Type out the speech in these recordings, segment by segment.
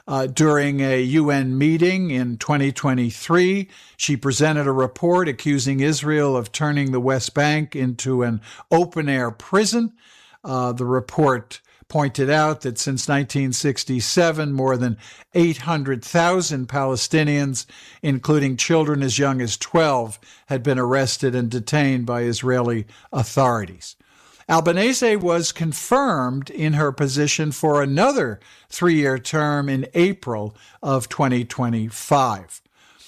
During a UN meeting in 2023, she presented a report accusing Israel of turning the West Bank into an open-air prison. The report pointed out that since 1967, more than 800,000 Palestinians, including children as young as 12, had been arrested and detained by Israeli authorities. Albanese was confirmed in her position for another 3-year term in April of 2025.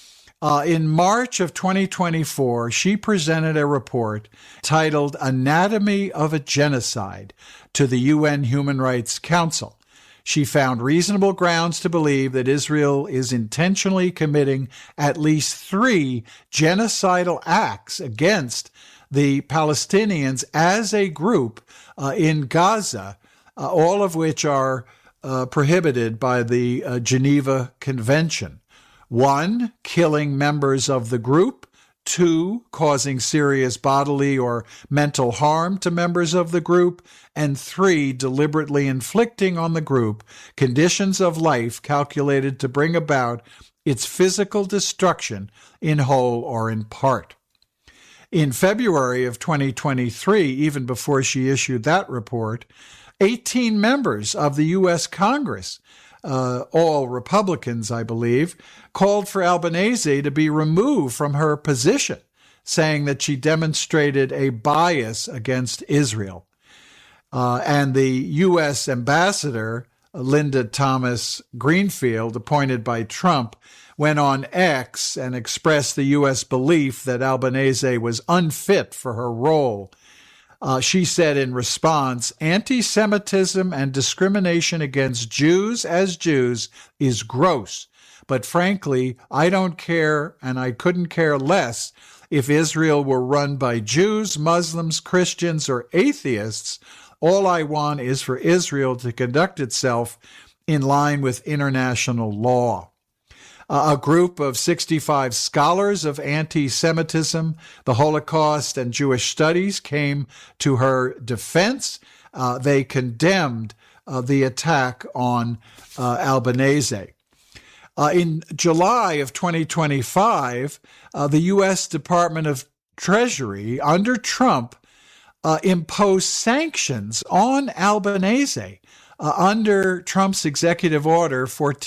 In March of 2024, she presented a report titled Anatomy of a Genocide to the UN Human Rights Council. She found reasonable grounds to believe that Israel is intentionally committing at least 3 genocidal acts against the Palestinians as a group in Gaza, all of which are prohibited by the Geneva Convention. 1, killing members of the group. 2, causing serious bodily or mental harm to members of the group. And 3, deliberately inflicting on the group conditions of life calculated to bring about its physical destruction in whole or in part. In February of 2023, even before she issued that report, 18 members of the U.S. Congress, all Republicans, I believe, called for Albanese to be removed from her position, saying that she demonstrated a bias against Israel. And the U.S. ambassador, Linda Thomas Greenfield, appointed by Trump, went on X and expressed the U.S. belief that Albanese was unfit for her role. She said in response, anti-Semitism and discrimination against Jews as Jews is gross, but frankly, I don't care and I couldn't care less if Israel were run by Jews, Muslims, Christians, or atheists. All I want is for Israel to conduct itself in line with international law. A group of 65 scholars of anti-Semitism, the Holocaust, and Jewish studies came to her defense. They condemned the attack on Albanese. In July of 2025, the U.S. Department of Treasury, under Trump, imposed sanctions on Albanese under Trump's executive order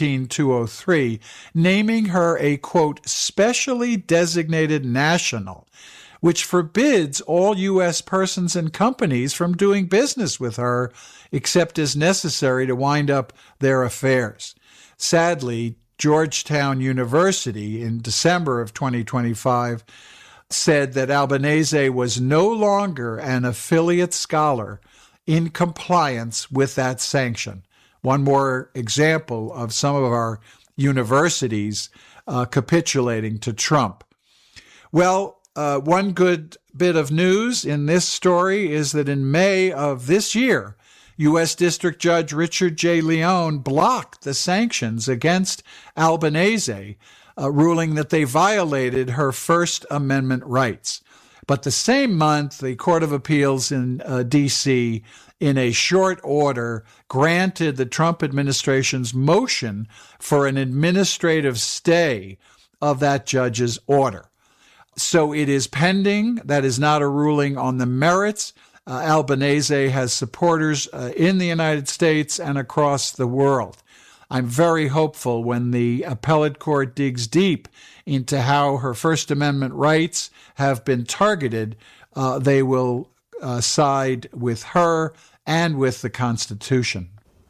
14203, naming her a, quote, specially designated national, which forbids all U.S. persons and companies from doing business with her except as necessary to wind up their affairs. Sadly, Georgetown University in December of 2025 said that Albanese was no longer an affiliate scholar in compliance with that sanction. One more example of some of our universities capitulating to Trump. Well, one good bit of news in this story is that in May of this year, U.S. District Judge Richard J. Leone blocked the sanctions against Albanese, ruling that they violated her First Amendment rights. But the same month, the Court of Appeals in D.C., in a short order, granted the Trump administration's motion for an administrative stay of that judge's order. So it is pending. That is not a ruling on the merits. Albanese has supporters in the United States and across the world. I'm very hopeful when the appellate court digs deep into how her First Amendment rights have been targeted, they will side with her and with the Constitution.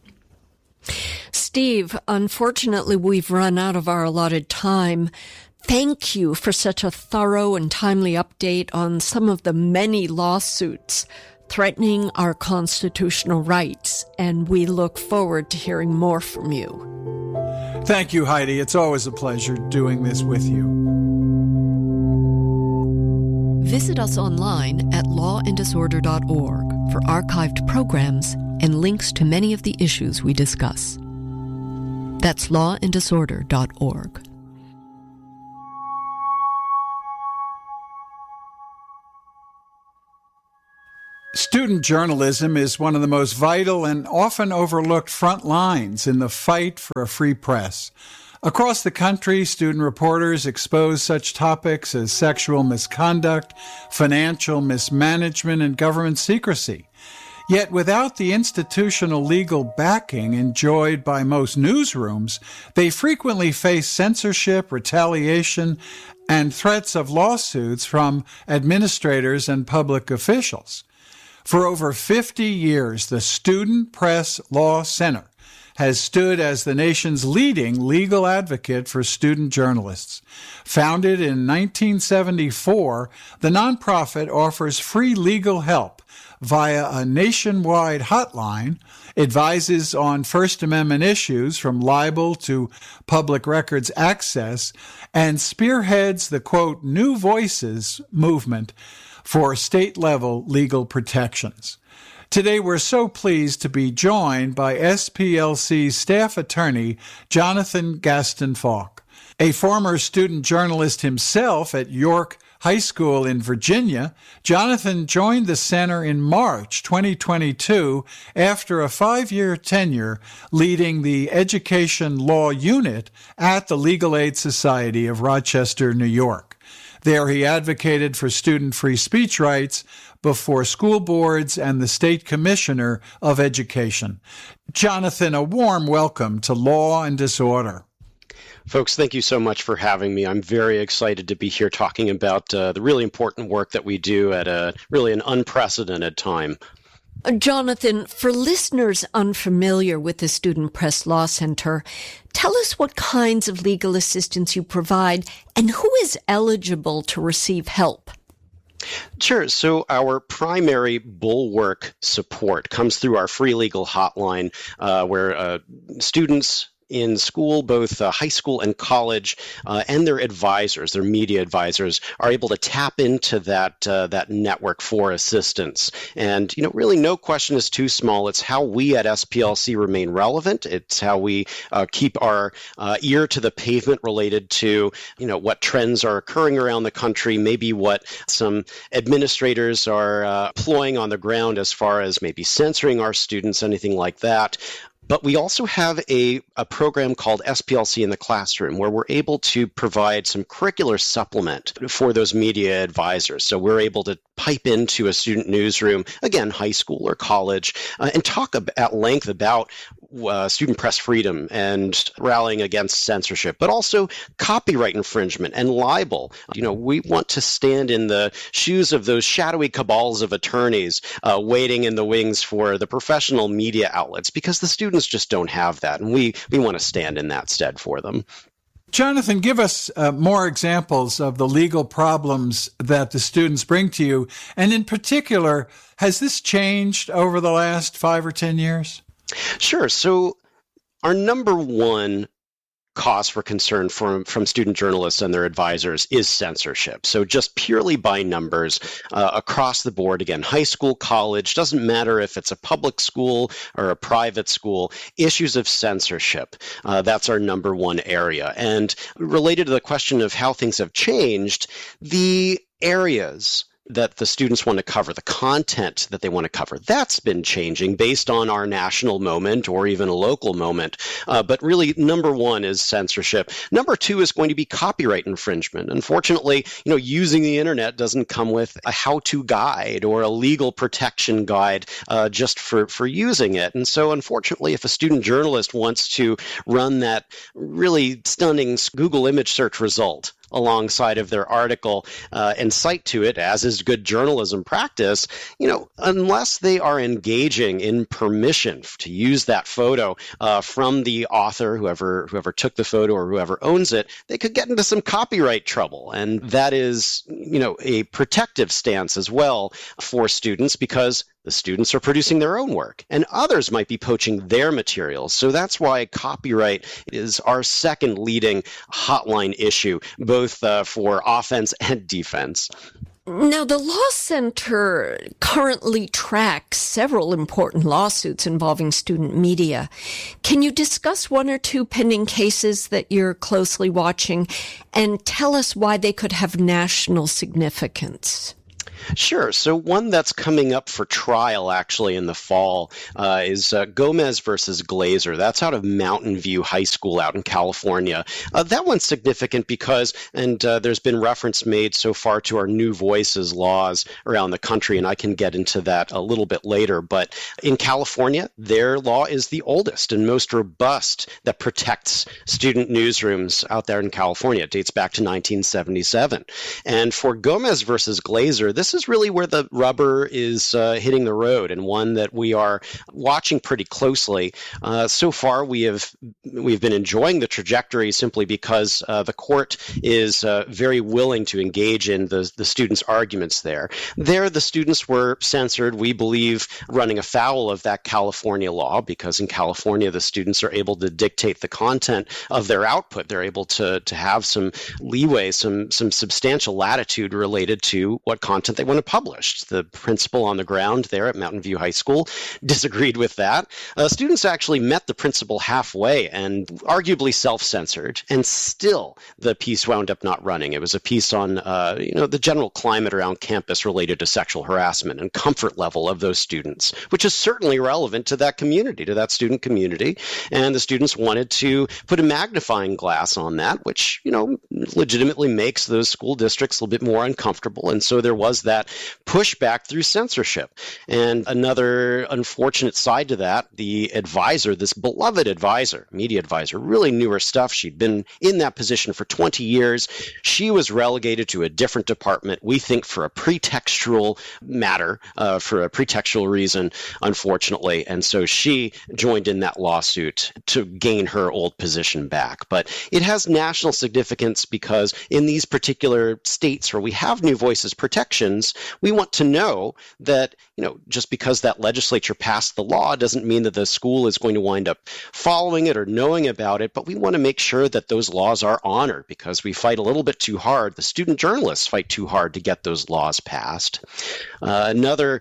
Steve, unfortunately, we've run out of our allotted time. Thank you for such a thorough and timely update on some of the many lawsuits threatening our constitutional rights, and we look forward to hearing more from you. Thank you, Heidi. It's always a pleasure doing this with you. Visit us online at lawanddisorder.org for archived programs and links to many of the issues we discuss. That's lawanddisorder.org. Student journalism is one of the most vital and often overlooked front lines in the fight for a free press. Across the country, student reporters expose such topics as sexual misconduct, financial mismanagement, and government secrecy. Yet without the institutional legal backing enjoyed by most newsrooms, they frequently face censorship, retaliation, and threats of lawsuits from administrators and public officials. For over 50 years, the Student Press Law Center has stood as the nation's leading legal advocate for student journalists. Founded in 1974, the nonprofit offers free legal help via a nationwide hotline, advises on First Amendment issues from libel to public records access, and spearheads the, quote, New Voices movement for state-level legal protections. Today, we're so pleased to be joined by SPLC staff attorney Jonathan Gaston Falk. A former student journalist himself at York High School in Virginia, Jonathan joined the center in March 2022 after a 5-year tenure leading the Education Law Unit at the Legal Aid Society of Rochester, New York. There he advocated for student free speech rights before school boards and the State Commissioner of Education. Jonathan, a warm welcome to Law and Disorder. Folks, thank you so much for having me. I'm very excited to be here talking about the really important work that we do at an unprecedented time. Jonathan, for listeners unfamiliar with the Student Press Law Center, tell us what kinds of legal assistance you provide and who is eligible to receive help. Sure. So our primary bulwark support comes through our free legal hotline, where students in school, both high school and college, and their advisors, their media advisors, are able to tap into that network for assistance. And, really no question is too small. It's how we at SPLC remain relevant. It's how we keep our ear to the pavement related to, what trends are occurring around the country, maybe what some administrators are employing on the ground as far as maybe censoring our students, anything like that. But we also have a program called SPLC in the Classroom, where we're able to provide some curricular supplement for those media advisors. So we're able to pipe into a student newsroom, again, high school or college, and talk at length about student press freedom and rallying against censorship, but also copyright infringement and libel. We want to stand in the shoes of those shadowy cabals of attorneys waiting in the wings for the professional media outlets, because the students just don't have that, and we want to stand in that stead for them. Jonathan, give us more examples of the legal problems that the students bring to you, and in particular, has this changed over the last 5 or 10 years? Sure. So our number one cause for concern from student journalists and their advisors is censorship. So just purely by numbers across the board, again, high school, college, doesn't matter if it's a public school or a private school, issues of censorship. That's our number one area. And related to the question of how things have changed, the areas that the students want to cover, the content that they want to cover, that's been changing based on our national moment or even a local moment. But really, number one is censorship. Number two is going to be copyright infringement. Unfortunately, using the internet doesn't come with a how-to guide or a legal protection guide just for using it. And so, unfortunately, if a student journalist wants to run that really stunning Google image search result alongside of their article and cite to it, as is good journalism practice, unless they are engaging in permission to use that photo from the author, whoever took the photo or whoever owns it, they could get into some copyright trouble. And that is, a protective stance as well for students, because the students are producing their own work, and others might be poaching their materials. So that's why copyright is our second leading hotline issue, both for offense and defense. Now, the Law Center currently tracks several important lawsuits involving student media. Can you discuss one or two pending cases that you're closely watching and tell us why they could have national significance? Sure. So one that's coming up for trial actually in the fall is Gomez versus Glazer. That's out of Mountain View High School out in California. That one's significant because, and there's been reference made so far to our New Voices laws around the country, and I can get into that a little bit later. But in California, their law is the oldest and most robust that protects student newsrooms out there in California. It dates back to 1977. And for Gomez versus Glazer, this is really where the rubber is hitting the road, and one that we are watching pretty closely. So far, we've been enjoying the trajectory simply because the court is very willing to engage in the students' arguments there. There, the students were censored, we believe, running afoul of that California law, because in California, the students are able to dictate the content of their output. They're able to have some leeway, some substantial latitude related to what content they want to publish. The principal on the ground there at Mountain View High School disagreed with that. Students actually met the principal halfway and arguably self-censored, and still the piece wound up not running. It was a piece on the general climate around campus related to sexual harassment and comfort level of those students, which is certainly relevant to that community, to that student community. And the students wanted to put a magnifying glass on that, which, legitimately makes those school districts a little bit more uncomfortable. And so there was that pushback through censorship. And another unfortunate side to that, the advisor, this beloved advisor, media advisor, really knew her stuff. She'd been in that position for 20 years. She was relegated to a different department, we think for a pretextual matter, for a pretextual reason, unfortunately. And so she joined in that lawsuit to gain her old position back. But it has national significance because in these particular states where we have New Voices protections, we want to know that, just because that legislature passed the law doesn't mean that the school is going to wind up following it or knowing about it, but we want to make sure that those laws are honored because we fight a little bit too hard. The student journalists fight too hard to get those laws passed. Another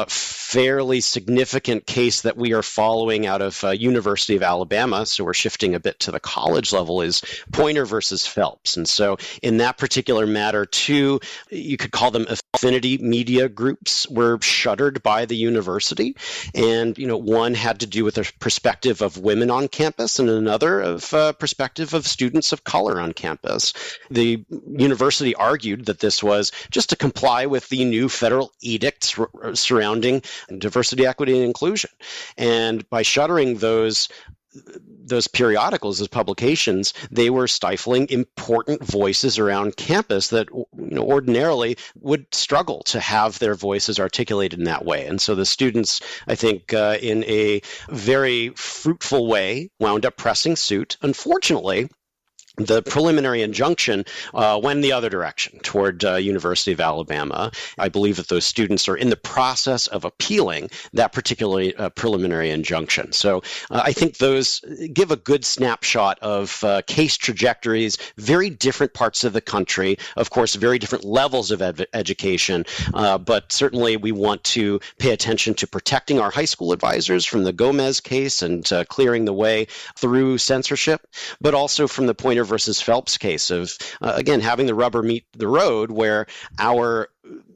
fairly significant case that we are following out of University of Alabama, so we're shifting a bit to the college level, is Poynter versus Phelps. And so in that particular matter, two, you could call them affinity media groups, were shuttered by the university. And, one had to do with the perspective of women on campus and another of perspective of students of color on campus. The university argued that this was just to comply with the new federal edicts surrounding diversity, equity, and inclusion. And by shuttering those periodicals, those publications, they were stifling important voices around campus that ordinarily would struggle to have their voices articulated in that way. And so the students, I think, in a very fruitful way, wound up pressing suit. Unfortunately, the preliminary injunction went the other direction toward University of Alabama. I believe that those students are in the process of appealing that particular preliminary injunction. So I think those give a good snapshot of case trajectories, very different parts of the country, of course, very different levels of education, but certainly we want to pay attention to protecting our high school advisors from the Gomez case and clearing the way through censorship, but also from the Poynter versus Phelps case of, again, having the rubber meet the road, where our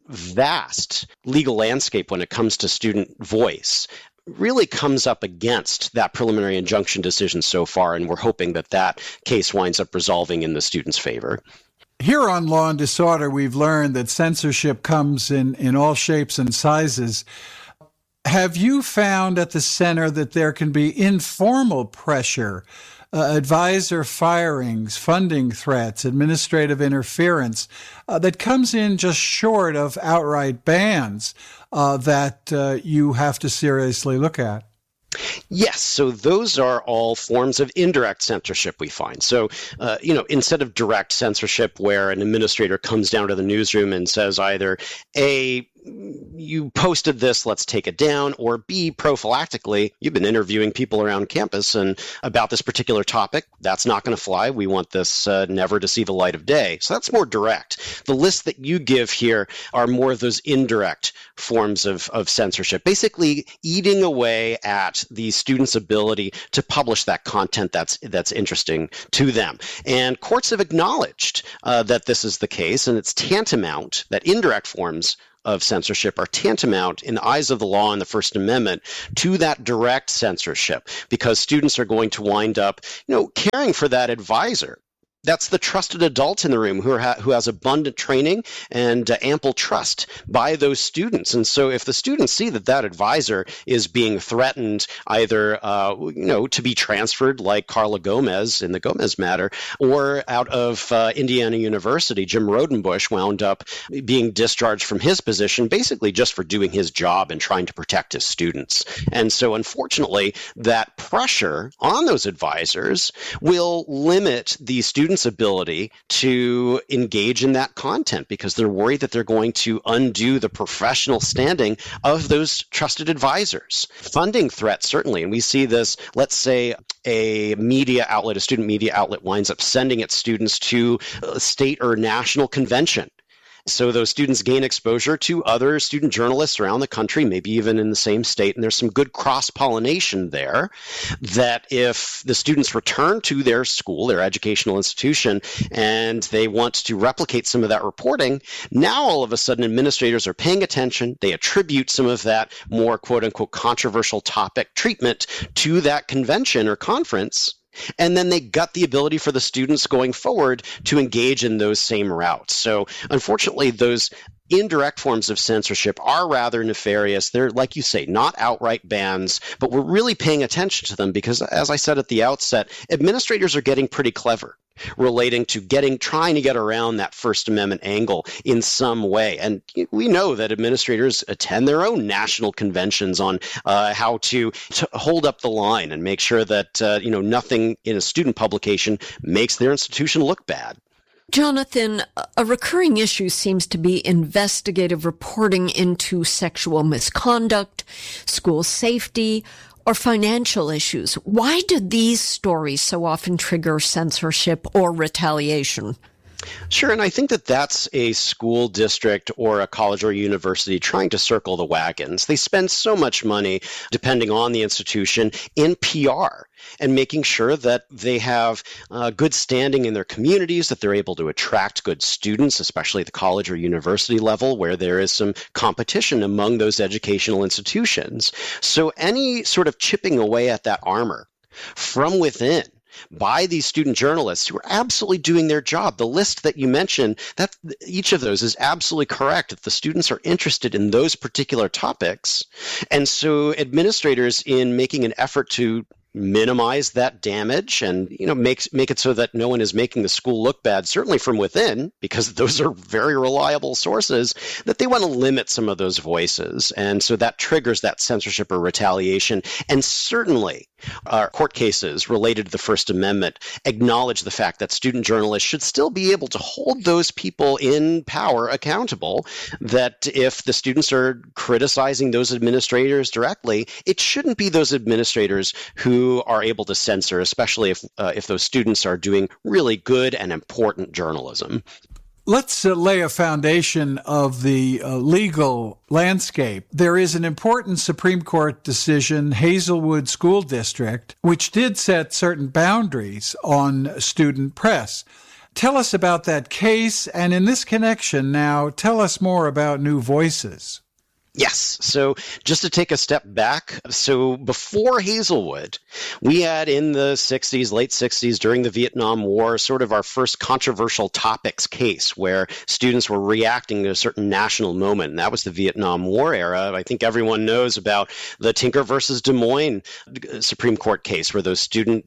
vast legal landscape when it comes to student voice really comes up against that preliminary injunction decision so far, and we're hoping that that case winds up resolving in the students' favor. Here on Law and Disorder, we've learned that censorship comes in all shapes and sizes. Have you found at the center that there can be informal pressure, advisor firings, funding threats, administrative interference that comes in just short of outright bans that you have to seriously look at? Yes, so those are all forms of indirect censorship we find. So, instead of direct censorship where an administrator comes down to the newsroom and says either A, you posted this, let's take it down, or B, prophylactically, you've been interviewing people around campus and about this particular topic, that's not going to fly. We want this never to see the light of day. So that's more direct. The list that you give here are more of those indirect forms of censorship, basically eating away at the student's ability to publish that content that's interesting to them. And courts have acknowledged that this is the case, and it's tantamount that indirect forms of censorship are tantamount in the eyes of the law and the First Amendment to that direct censorship, because students are going to wind up, caring for that advisor. That's the trusted adult in the room who has abundant training and ample trust by those students. And so if the students see that advisor is being threatened either, to be transferred like Carla Gomez in the Gomez matter, or out of Indiana University, Jim Rodenbush wound up being discharged from his position basically just for doing his job and trying to protect his students. And so unfortunately, that pressure on those advisors will limit the students' ability to engage in that content because they're worried that they're going to undo the professional standing of those trusted advisors. Funding threats, certainly. And we see this, let's say a student media outlet winds up sending its students to a state or national convention. So those students gain exposure to other student journalists around the country, maybe even in the same state, and there's some good cross-pollination there that if the students return to their school, their educational institution, and they want to replicate some of that reporting, now all of a sudden administrators are paying attention. They attribute some of that more quote-unquote controversial topic treatment to that convention or conference. And then they gut the ability for the students going forward to engage in those same routes. So unfortunately, those indirect forms of censorship are rather nefarious. They're, like you say, not outright bans, but we're really paying attention to them because, as I said at the outset, administrators are getting pretty clever relating to trying to get around that First Amendment angle in some way. And we know that administrators attend their own national conventions on how to hold up the line and make sure that nothing in a student publication makes their institution look bad. Jonathan, a recurring issue seems to be investigative reporting into sexual misconduct, school safety, or financial issues. Why do these stories so often trigger censorship or retaliation? Sure, and I think that's a school district or a college or university trying to circle the wagons. They spend so much money, depending on the institution, in PR and making sure that they have good standing in their communities, that they're able to attract good students, especially at the college or university level where there is some competition among those educational institutions. So any sort of chipping away at that armor from within by these student journalists who are absolutely doing their job. The list that you mentioned, that each of those is absolutely correct if the students are interested in those particular topics. And so administrators, in making an effort to minimize that damage and make it so that no one is making the school look bad, certainly from within, because those are very reliable sources, that they want to limit some of those voices. And so that triggers that censorship or retaliation. And certainly our court cases related to the First Amendment acknowledge the fact that student journalists should still be able to hold those people in power accountable, that if the students are criticizing those administrators directly, it shouldn't be those administrators who are able to censor, especially if those students are doing really good and important journalism. Let's lay a foundation of the legal landscape. There is an important Supreme Court decision, Hazelwood School District, which did set certain boundaries on student press. Tell us about that case, and in this connection now, tell us more about New Voices. Yes. So just to take a step back, so before Hazelwood, we had in the 60s, late 60s, during the Vietnam War, sort of our first controversial topics case where students were reacting to a certain national moment. And that was the Vietnam War era. I think everyone knows about the Tinker versus Des Moines Supreme Court case where those students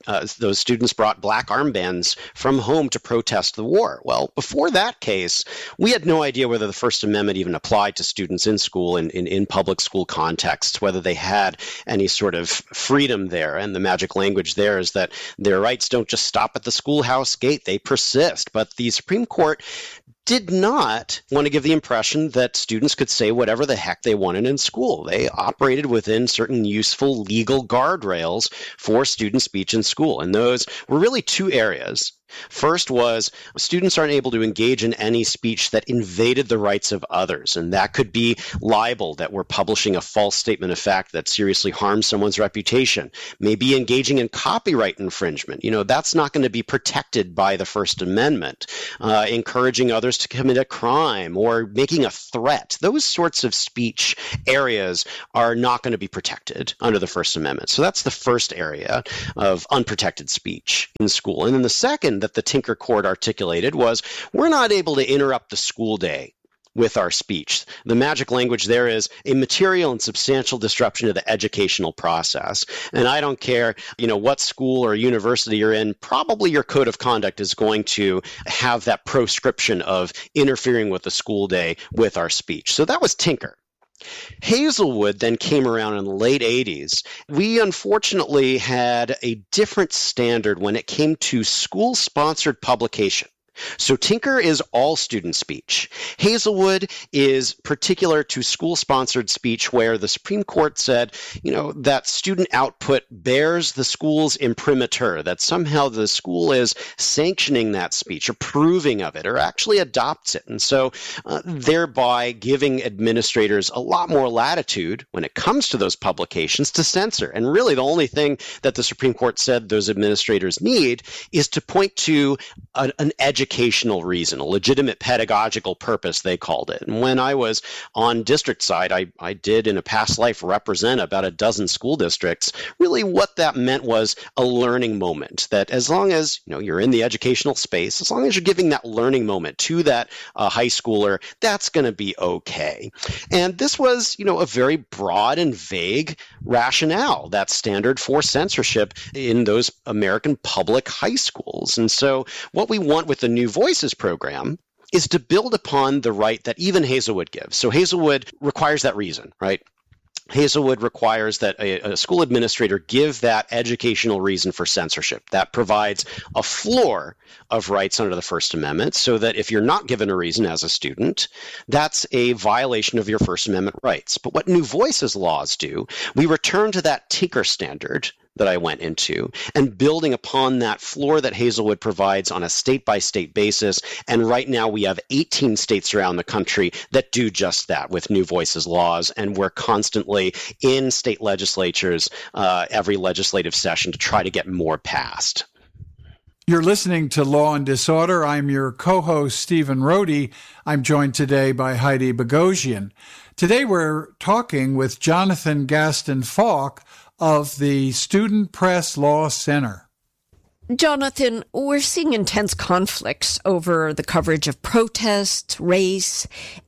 brought black armbands from home to protest the war. Well, before that case, we had no idea whether the First Amendment even applied to students in school, in public school contexts, whether they had any sort of freedom there. And the magic language there is that their rights don't just stop at the schoolhouse gate, they persist. But the Supreme Court did not want to give the impression that students could say whatever the heck they wanted in school. They operated within certain useful legal guardrails for student speech in school. And those were really two areas. First was students aren't able to engage in any speech that invaded the rights of others, and that could be libel, that we're publishing a false statement of fact that seriously harms someone's reputation, maybe engaging in copyright infringement. That's not going to be protected by the First Amendment, encouraging others to commit a crime or making a threat. Those sorts of speech areas are not going to be protected under the First Amendment. So that's the first area of unprotected speech in school. And then the second that the Tinker Court articulated was, we're not able to interrupt the school day with our speech. The magic language there is a material and substantial disruption of the educational process. And I don't care, what school or university you're in, probably your code of conduct is going to have that proscription of interfering with the school day with our speech. So that was Tinker. Hazelwood then came around in the late 80s. We unfortunately had a different standard when it came to school-sponsored publication. So Tinker is all student speech. Hazelwood is particular to school-sponsored speech, where the Supreme Court said, that student output bears the school's imprimatur, that somehow the school is sanctioning that speech, approving of it, or actually adopts it. And so thereby giving administrators a lot more latitude when it comes to those publications to censor. And really the only thing that the Supreme Court said those administrators need is to point to an educational reason, a legitimate pedagogical purpose, they called it. And when I was on district side, I did in a past life represent about a dozen school districts. Really what that meant was a learning moment, that as long as you're in the educational space, as long as you're giving that learning moment to that high schooler, that's going to be okay. And this was a very broad and vague rationale, that standard for censorship in those American public high schools. And so what we want with the New Voices program is to build upon the right that even Hazelwood gives. So Hazelwood requires that reason, right? Hazelwood requires that a school administrator give that educational reason for censorship. That provides a floor of rights under the First Amendment, so that if you're not given a reason as a student, that's a violation of your First Amendment rights. But what New Voices laws do, we return to that Tinker standard that I went into, and building upon that floor that Hazelwood provides on a state-by-state basis. And right now we have 18 states around the country that do just that with New Voices laws, and we're constantly in state legislatures every legislative session to try to get more passed. You're listening to Law and Disorder. I'm your co-host, Stephen Rohde. I'm joined today by Heidi Boghossian. Today we're talking with Jonathan Gaston Falk of the Student Press Law Center. Jonathan, we're seeing intense conflicts over the coverage of protests, race,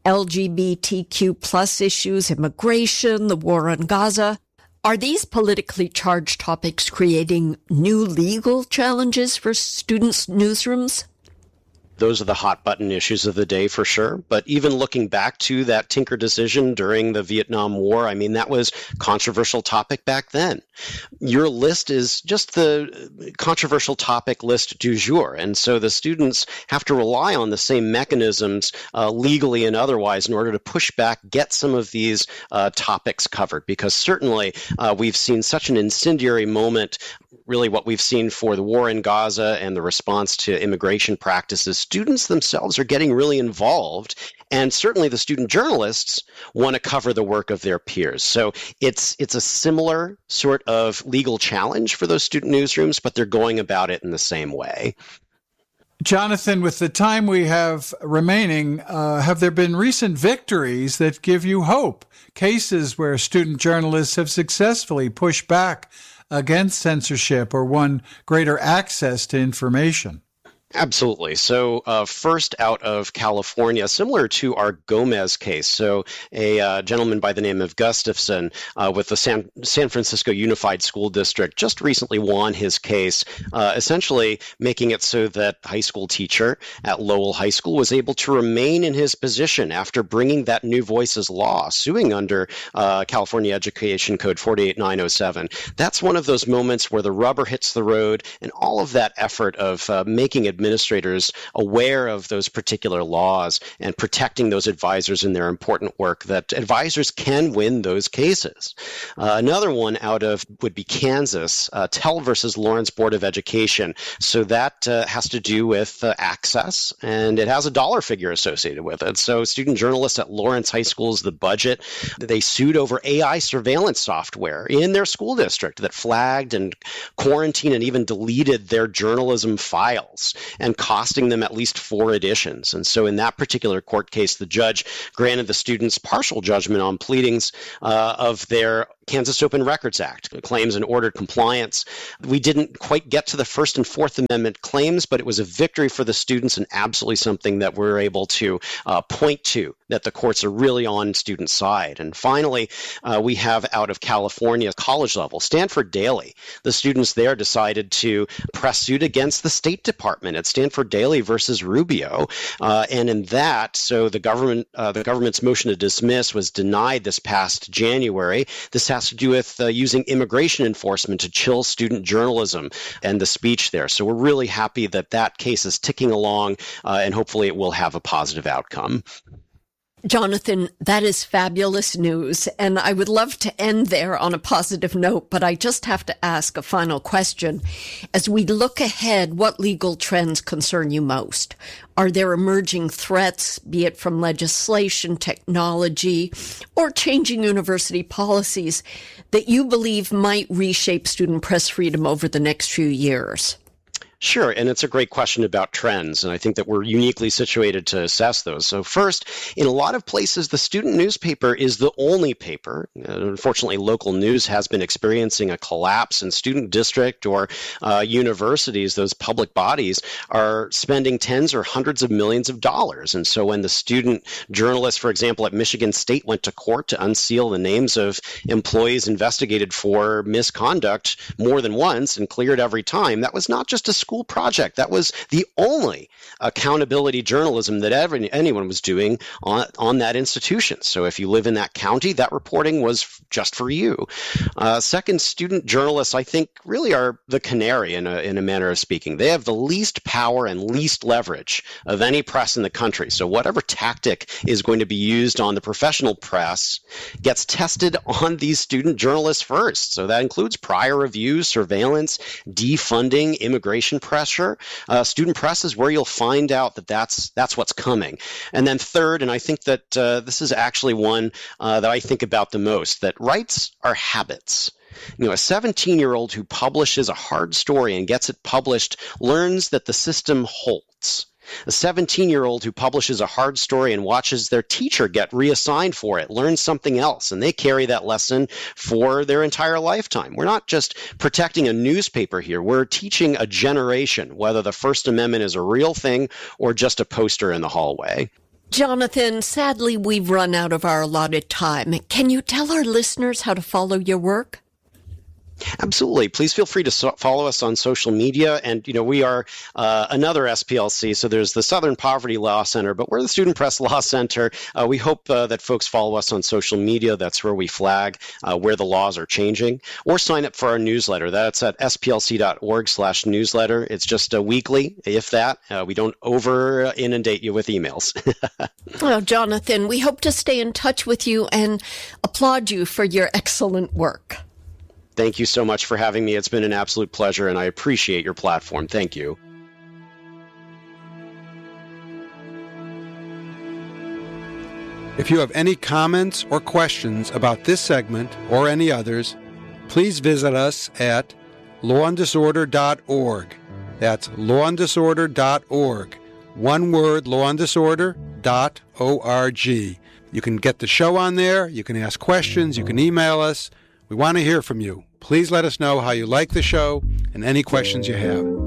LGBTQ plus issues, immigration, the war on Gaza. Are these politically charged topics creating new legal challenges for students' newsrooms? Those are the hot button issues of the day for sure. But even looking back to that Tinker decision during the Vietnam War, that was a controversial topic back then. Your list is just the controversial topic list du jour. And so the students have to rely on the same mechanisms legally and otherwise in order to push back, get some of these topics covered. Because certainly we've seen such an incendiary moment, really what we've seen for the war in Gaza and the response to immigration practices. Students themselves are getting really involved, and certainly the student journalists want to cover the work of their peers. So it's a similar sort of legal challenge for those student newsrooms, but they're going about it in the same way. Jonathan, with the time we have remaining, have there been recent victories that give you hope? Cases where student journalists have successfully pushed back against censorship or won greater access to information? Absolutely. So first out of California, similar to our Gomez case. So a gentleman by the name of Gustafson with the San Francisco Unified School District just recently won his case, essentially making it so that high school teacher at Lowell High School was able to remain in his position after bringing that New Voices law, suing under California Education Code 48907. That's one of those moments where the rubber hits the road, and all of that effort of making administrators aware of those particular laws and protecting those advisors in their important work, that advisors can win those cases. Another one out of would be Kansas, Tell versus Lawrence Board of Education. So that has to do with access, and it has a dollar figure associated with it. So student journalists at Lawrence High School's The Budget, they sued over AI surveillance software in their school district that flagged and quarantined and even deleted their journalism files and costing them at least 4 editions. And so in that particular court case, the judge granted the students partial judgment on pleadings of their Kansas Open Records Act claims and ordered compliance. We didn't quite get to the First and Fourth Amendment claims, but it was a victory for the students and absolutely something that we're able to point to, that the courts are really on student side. And finally, we have out of California, college level, Stanford Daily. The students there decided to press suit against the State Department at Stanford Daily versus Rubio. And in that, so the government's motion to dismiss was denied this past January. This has to do with using immigration enforcement to chill student journalism and the speech there. So we're really happy that that case is ticking along, and hopefully it will have a positive outcome. Jonathan, that is fabulous news, and I would love to end there on a positive note, but I just have to ask a final question. As we look ahead, what legal trends concern you most? Are there emerging threats, be it from legislation, technology, or changing university policies, that you believe might reshape student press freedom over the next few years? Sure, and it's a great question about trends, and I think that we're uniquely situated to assess those. So first, in a lot of places, the student newspaper is the only paper. Unfortunately, local news has been experiencing a collapse, and student district or universities, those public bodies, are spending tens or hundreds of millions of dollars. And so when the student journalists, for example, at Michigan State went to court to unseal the names of employees investigated for misconduct more than once and cleared every time, that was not just a school project. That was the only accountability journalism that anyone was doing on that institution. So if you live in that county, that reporting was just for you. Second, student journalists, I think, really are the canary in a manner of speaking. They have the least power and least leverage of any press in the country. So whatever tactic is going to be used on the professional press gets tested on these student journalists first. So that includes prior reviews, surveillance, defunding, immigration pressure. Student press is where you'll find out that that's what's coming. And then third, and I think that this is actually one that I think about the most, that rights are habits. You know, a 17-year-old who publishes a hard story and gets it published learns that the system holds. A 17-year-old who publishes a hard story and watches their teacher get reassigned for it learns something else, and they carry that lesson for their entire lifetime. We're not just protecting a newspaper here. We're teaching a generation whether the First Amendment is a real thing or just a poster in the hallway. Jonathan, sadly, we've run out of our allotted time. Can you tell our listeners how to follow your work? Absolutely. Please feel free to follow us on social media. And, you know, we are another SPLC. So there's the Southern Poverty Law Center, but we're the Student Press Law Center. We hope that folks follow us on social media. That's where we flag where the laws are changing, or sign up for our newsletter. That's at splc.org/newsletter. It's just a weekly, if that. We don't over inundate you with emails. Well, Jonathan, we hope to stay in touch with you and applaud you for your excellent work. Thank you so much for having me. It's been an absolute pleasure, and I appreciate your platform. Thank you. If you have any comments or questions about this segment or any others, please visit us at lawanddisorder.org. That's lawanddisorder.org. One word, lawanddisorder.org. You can get the show on there. You can ask questions. You can email us. We want to hear from you. Please let us know how you like the show and any questions you have.